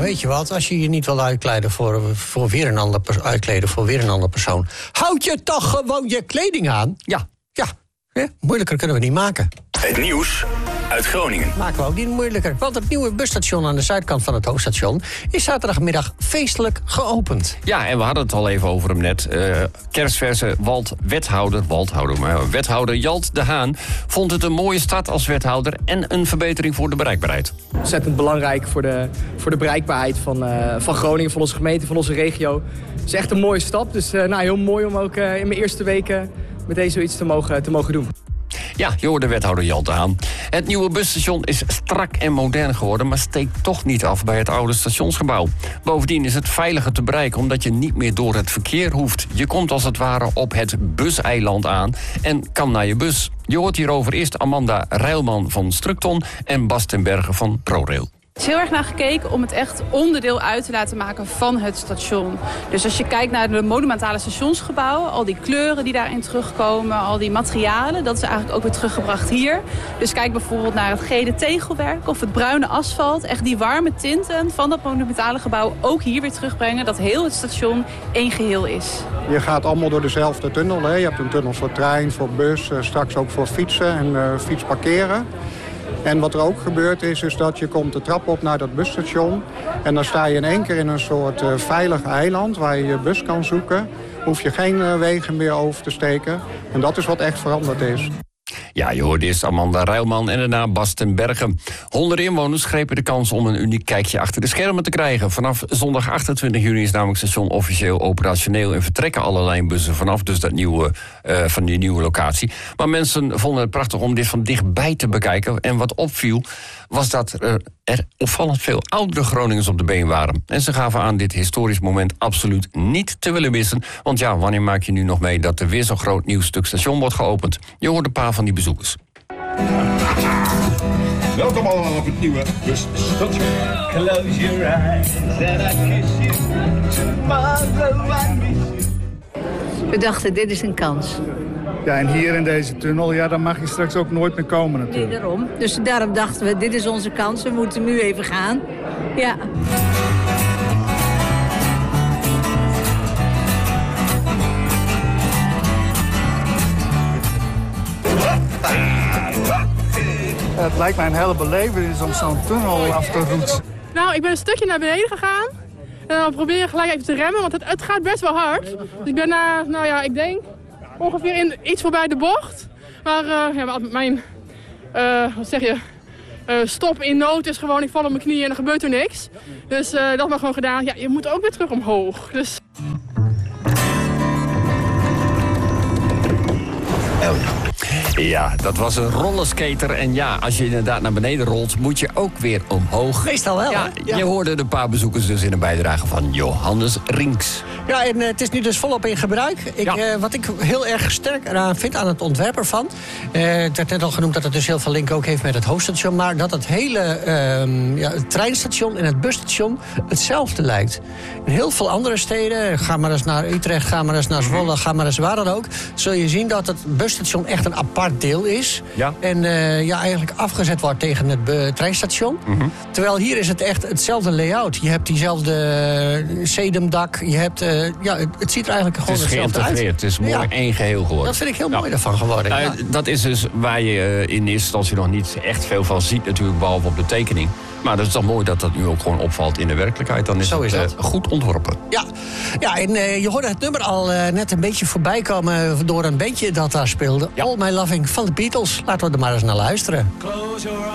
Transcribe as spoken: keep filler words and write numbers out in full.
weet je wat, als je je niet wil uitkleden voor, voor weer een ander, uitkleden voor weer een andere persoon, houd je toch gewoon je kleding aan? Ja, ja. ja. Moeilijker kunnen we niet maken. Het nieuws uit Groningen. Maken we ook niet moeilijker. Want het nieuwe busstation aan de zuidkant van het hoofdstation is zaterdagmiddag feestelijk geopend. Ja, en we hadden het al even over hem net. Uh, kerstverse Walt wethouder, Waldhouder, maar wethouder Jalt de Haan vond het een mooie start als wethouder en een verbetering voor de bereikbaarheid. Ontzettend belangrijk voor de, voor de bereikbaarheid van, uh, van Groningen, van onze gemeente, van onze regio. Het is echt een mooie stap. Dus uh, nou, heel mooi om ook uh, in mijn eerste weken meteen zoiets te mogen, te mogen doen. Ja, je hoorde wethouder Jalt de Haan. Het nieuwe busstation is strak en modern geworden, maar steekt toch niet af bij het oude stationsgebouw. Bovendien is het veiliger te bereiken omdat je niet meer door het verkeer hoeft. Je komt als het ware op het buseiland aan en kan naar je bus. Je hoort hierover eerst Amanda Rijlman van Structon en Bas ten Berge van ProRail. Er is heel erg naar gekeken om het echt onderdeel uit te laten maken van het station. Dus als je kijkt naar de monumentale stationsgebouwen, al die kleuren die daarin terugkomen, al die materialen, dat is eigenlijk ook weer teruggebracht hier. Dus kijk bijvoorbeeld naar het gele tegelwerk of het bruine asfalt. Echt die warme tinten van dat monumentale gebouw ook hier weer terugbrengen, dat heel het station één geheel is. Je gaat allemaal door dezelfde tunnel. Hè. Je hebt een tunnel voor trein, voor bus, straks ook voor fietsen en uh, fietsparkeren. En wat er ook gebeurd is, is dat je komt de trap op naar dat busstation. En dan sta je in één keer in een soort uh, veilig eiland waar je je bus kan zoeken. Hoef je geen uh, wegen meer over te steken. En dat is wat echt veranderd is. Ja, je hoorde eerst Amanda Rijlman en daarna Bas ten Berge. Honderden inwoners grepen de kans om een uniek kijkje achter de schermen te krijgen. Vanaf zondag achtentwintig juni is namelijk het station officieel operationeel en vertrekken alle lijnbussen vanaf dus dat nieuwe, uh, van die nieuwe locatie. Maar mensen vonden het prachtig om dit van dichtbij te bekijken. En wat opviel was dat uh, er opvallend veel oudere Groningers op de been waren. En ze gaven aan dit historisch moment absoluut niet te willen missen. Want ja, wanneer maak je nu nog mee dat er weer zo'n groot nieuw stuk station wordt geopend? Je hoort een paar van die bezoekers. Welkom allemaal op het nieuwe busstation. Close your eyes and I kiss you. Tomorrow I miss you. We dachten, dit is een kans. Ja, en hier in deze tunnel, ja, dan mag je straks ook nooit meer komen natuurlijk. Nee, daarom. Dus daarom dachten we, dit is onze kans, we moeten nu even gaan. Ja. Het lijkt mij een hele belevenis om zo'n tunnel af te roetsen. Nou, ik ben een stukje naar beneden gegaan. En dan probeer je gelijk even te remmen, want het, het gaat best wel hard. Dus ik ben na, nou ja, ik denk ongeveer in, iets voorbij de bocht. Maar uh, ja, mijn, uh, wat zeg je, uh, stop in nood is gewoon, ik val op mijn knieën en er gebeurt er niks. Dus uh, dat maar gewoon gedaan. Ja, je moet ook weer terug omhoog. Dus... Ja, dat was een rollerskater. En ja, als je inderdaad naar beneden rolt, moet je ook weer omhoog. Meestal wel, ja, ja. Je hoorde een paar bezoekers dus in een bijdrage van Johannes Rinks. Ja, en uh, het is nu dus volop in gebruik. Ik, ja. uh, wat ik heel erg sterk eraan vind aan het ontwerp ervan... Uh, het werd net al genoemd dat het dus heel veel link ook heeft met het hoofdstation... maar dat het hele uh, ja, het treinstation en het busstation hetzelfde lijkt. In heel veel andere steden, ga maar eens naar Utrecht, ga maar eens naar Zwolle... ga maar eens waar dan ook, zul je zien dat het busstation echt een apart deel is. Ja. En uh, ja, eigenlijk afgezet wordt tegen het uh, treinstation. Mm-hmm. Terwijl hier is het echt hetzelfde layout. Je hebt diezelfde uh, sedumdak, je hebt... Uh, ja, het, het ziet er eigenlijk gewoon het hetzelfde uit. Het is mooi ja. één geheel geworden. Dat vind ik heel ja. mooi daarvan geworden. Nou, ja. Dat is dus waar je uh, in eerste instantie nog niet echt veel van ziet natuurlijk, behalve op de tekening. Maar dat is toch mooi dat dat nu ook gewoon opvalt in de werkelijkheid. Dan is Zo is het uh, goed ontworpen. Ja, ja en uh, je hoorde het nummer al uh, net een beetje voorbij komen door een bandje dat daar speelde. Ja. All My Loving van de Beatles. Laten we er maar eens naar luisteren.